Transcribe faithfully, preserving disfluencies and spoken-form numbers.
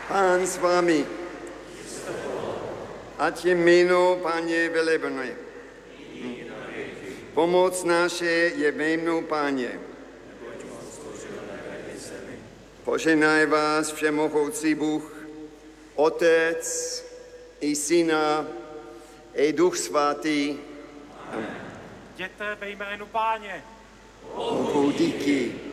Pán s vámi. Ať je jméno Páně velebené. Pomoc naše je jméno Páně. Požehnaj vás všemohoucí Bůh, Otec i Syna i Duch Svatý. Jděte ve jménu Páně. Bohu díky.